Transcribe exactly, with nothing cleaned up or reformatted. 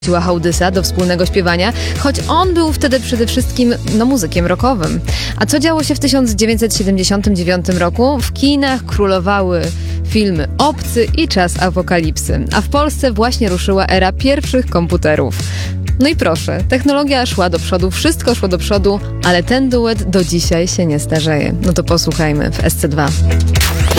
Hołdysa do wspólnego śpiewania, choć on był wtedy przede wszystkim no, muzykiem rockowym. A co działo się w tysiąc dziewięćset siedemdziesiątym dziewiątym roku? W kinach królowały filmy Obcy i Czas Apokalipsy, a w Polsce właśnie ruszyła era pierwszych komputerów. No i proszę, technologia szła do przodu, wszystko szło do przodu, ale ten duet do dzisiaj się nie starzeje. No to posłuchajmy w S C dwa.